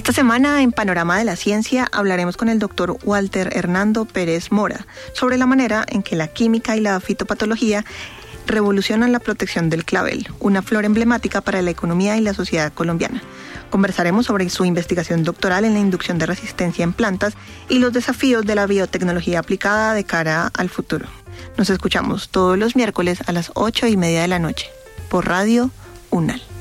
Esta semana en Panorama de la Ciencia hablaremos con el doctor Walter Hernando Pérez Mora sobre la manera en que la química y la fitopatología revolucionan la protección del clavel, una flor emblemática para la economía y la sociedad colombiana. Conversaremos sobre su investigación doctoral en la inducción de resistencia en plantas y los desafíos de la biotecnología aplicada de cara al futuro. Nos escuchamos todos los miércoles a las 8:30 de la noche por Radio UNAL.